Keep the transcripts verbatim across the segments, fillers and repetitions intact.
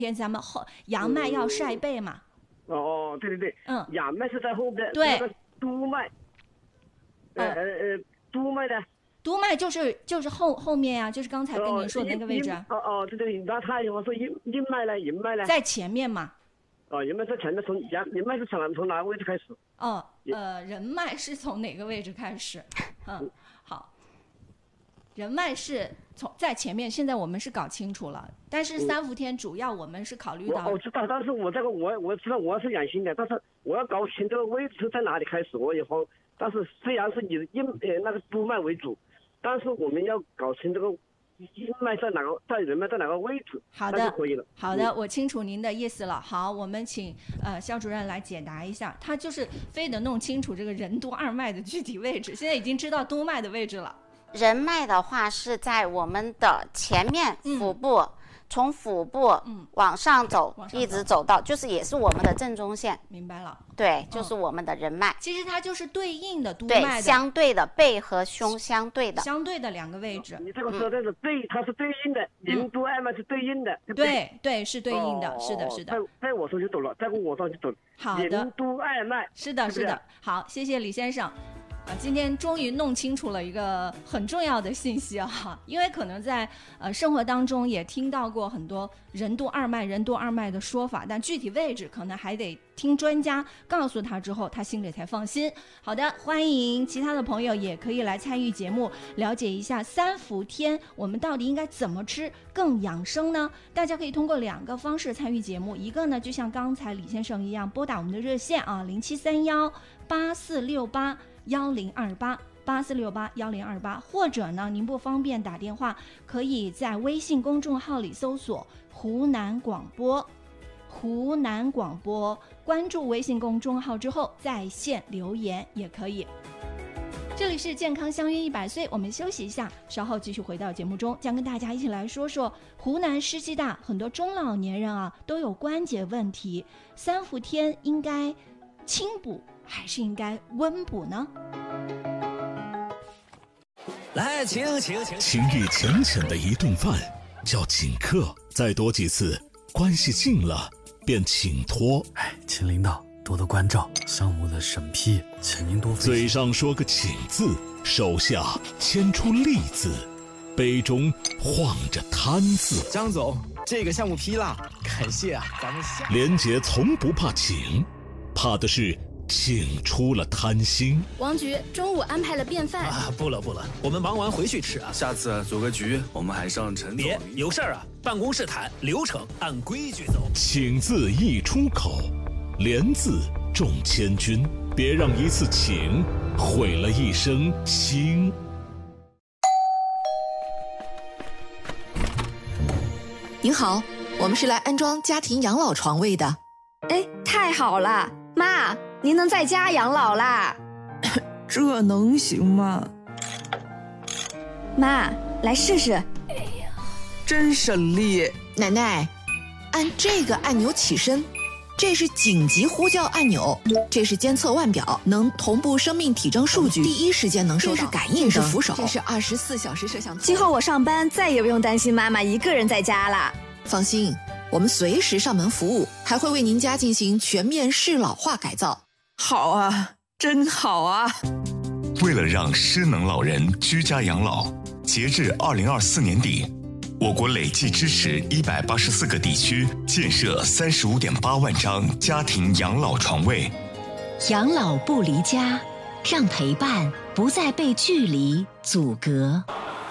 天咱们后阳脉要晒背嘛。 哦哦，对对对， 嗯， 阳脉是在后边， 对， 那个督脉，呃呃呃，督脉呢？ 督脉就是就是后后面呀、啊，就是刚才跟您说的那个位置。 哦哦，对对，那他我说阴阴脉呢，阴脉呢？ 在前面嘛。 哦，阴脉在前面，从阳阴脉是从从哪个位置开始？ 哦，呃，人脉是从哪个位置开始？嗯，好。人脉是从在前面，现在我们是搞清楚了，但是三伏天主要我们是考虑到。 我, 我知道，但是我这个我我知道我是养心的，但是我要搞清这个位置在哪里开始，我也慌。但是虽然是以阴呃那个督脉为主，但是我们要搞清这个阴脉在哪个，在人脉在哪个位置， 好的， 那就可以了。 好的，我清楚您的意思了。好，我们请呃肖主任来解答一下，他就是非得弄清楚这个任督二脉的具体位置，现在已经知道督脉的位置了。 人脉的话是在我们的前面腹部，嗯、从腹部往上走，嗯、一直走到，就是也是我们的正中线。 明白了。 对，就是我们的人脉。 嗯、其实它就是对应的督脉的， 对，相对的背和胸相对的， 相对的两个位置。 你这个说的是对，嗯、它是对应的，任督二脉是对应的。对对对，是对应的， 哦、 是的，是的。 在在我说就懂了，在我说就懂了。 好的。 任督二脉。 是的，是的。好，谢谢李先生。啊，今天终于弄清楚了一个很重要的信息啊！因为可能在呃生活当中也听到过很多任督二脉、任督二脉的说法，但具体位置可能还得听专家告诉他之后，他心里才放心。好的，欢迎其他的朋友也可以来参与节目，了解一下三伏天我们到底应该怎么吃更养生呢？大家可以通过两个方式参与节目，一个呢就像刚才李先生一样，拨打我们的热线啊，零七三幺八四六八。幺零二八八四六八幺零二八，或者呢，您不方便打电话，可以在微信公众号里搜索“湖南广播”，湖南广播，关注微信公众号之后在线留言也可以。这里是健康相约一百岁，我们休息一下，稍后继续回到节目中，将跟大家一起来说说湖南湿气大，很多中老年人啊都有关节问题，三伏天应该清补还是应该温补呢？ 来，请请请， 情谊浅浅的一顿饭叫请客，再多几次，关系近了便请托。 哎，请领导多多关照，项目的审批，请您多费心。 嘴上说个请字，手下牵出利字，杯中晃着贪字。 张总，这个项目批了，感谢啊，咱们下。 连杰从不怕请，怕的是请出了贪心。 王局中午安排了便饭啊，不了不了，我们忙完回去吃啊。下次组个局，我们还上陈总。别有事儿啊，办公室谈，流程按规矩走。 请字一出口，连字中千军，别让一次请毁了一生心。 您好，我们是来安装家庭养老床位的。 哎，太好了，妈，您能在家养老啦？ 这能行吗？ 妈，来试试。 哎呀，真省力。 奶奶，按这个按钮起身，这是紧急呼叫按钮，这是监测腕表，能同步生命体征数据，第一时间能收到。这是感应灯，这是扶手，这是二十四小时摄像头。 今后我上班再也不用担心妈妈一个人在家了。 放心，我们随时上门服务，还会为您家进行全面适老化改造。 好啊，真好啊！ 为了让失能老人居家养老，截至二零二四年底，我国累计支持一百八十四个地区建设三十五点八万张家庭养老床位。 养老不离家，让陪伴不再被距离阻隔。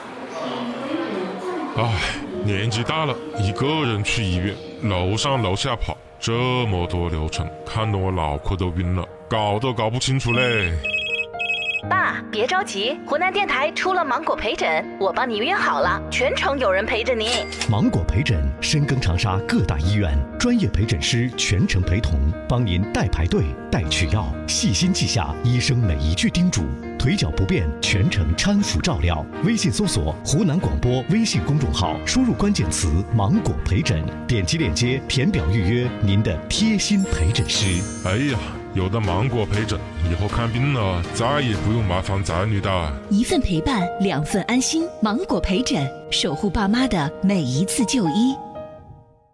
唉，年纪大了，一个人去医院，楼上楼下跑，这么多流程，看得我脑壳都晕了，搞都搞不清楚嘞。 爸，别着急，湖南电台出了芒果陪诊，我帮你约好了，全程有人陪着你。 芒果陪诊深耕长沙各大医院，专业陪诊师全程陪同，帮您代排队、代取药，细心记下医生每一句叮嘱，腿脚不便全程搀扶照料。微信搜索湖南广播微信公众号，输入关键词芒果陪诊，点击链接填表预约您的贴心陪诊师。 哎呀，有的芒果陪诊，以后看病了再也不用麻烦子女的。 一份陪伴，两份安心。芒果陪诊，守护爸妈的每一次就医。